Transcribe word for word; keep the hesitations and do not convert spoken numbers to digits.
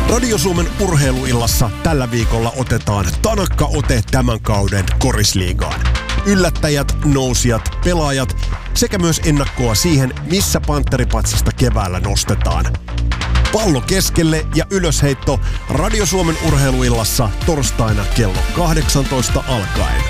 Radio Suomen urheiluillassa tällä viikolla otetaan tanakka ote tämän kauden korisliigaan. Yllättäjät, nousijat, pelaajat sekä myös ennakkoa siihen, missä Pantteripatsista keväällä nostetaan. Pallo keskelle ja ylösheitto Radio Suomen urheiluillassa torstaina kello kahdeksantoista alkaen.